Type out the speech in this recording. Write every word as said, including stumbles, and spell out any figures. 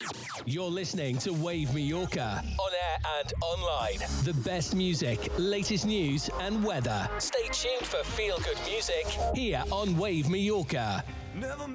You're listening to Wave Mallorca, on air and online. The best music, latest news and weather. Stay tuned for feel-good music here on Wave Mallorca. Never